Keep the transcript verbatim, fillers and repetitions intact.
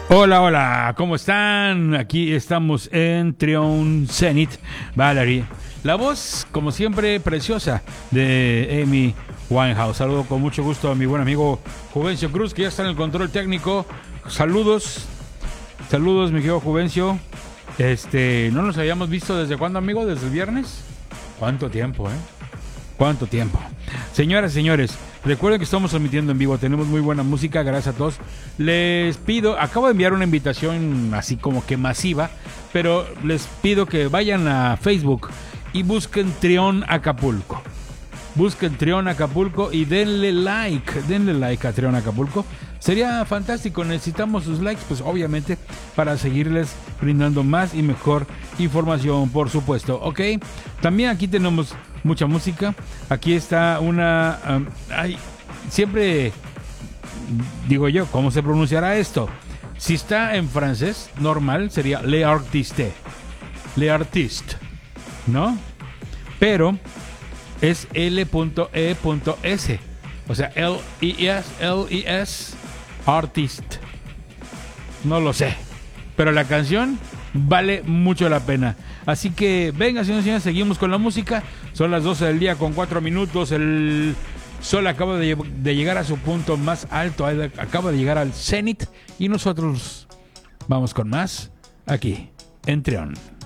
Hola, hola, ¿cómo están? Aquí estamos en Trion Zenith, Valerie. La voz, como siempre, preciosa de Amy Winehouse. Saludo con mucho gusto a mi buen amigo Juvencio Cruz, que ya está en el control técnico. Saludos, saludos, mi querido Juvencio. Este, ¿no nos habíamos visto desde cuándo, amigo? ¿Desde el viernes? ¿Cuánto tiempo, eh? ¿Cuánto tiempo? Señoras y señores, recuerden que estamos transmitiendo en vivo, tenemos muy buena música, gracias a todos. Les pido, acabo de enviar una invitación así como que masiva, pero les pido que vayan a Facebook y busquen Trion Acapulco. Busquen Trion Acapulco y denle like, denle like a Trion Acapulco. Sería fantástico, necesitamos sus likes, pues obviamente, para seguirles brindando más y mejor información, por supuesto, ¿ok? También aquí tenemos mucha música. Aquí está una... Um, ay, siempre digo yo, ¿cómo se pronunciará esto? Si está en francés, normal, sería Le Artiste. Le Artiste, ¿no? Pero es L E S. O sea, L I S, L I S, Artist. No lo sé. Pero la canción vale mucho la pena. Así que venga, señores y señores, seguimos con la música. Son las doce del día con cuatro minutos. El sol acaba de, de llegar a su punto más alto. Acaba de llegar al cenit. Y nosotros vamos con más aquí en Trion.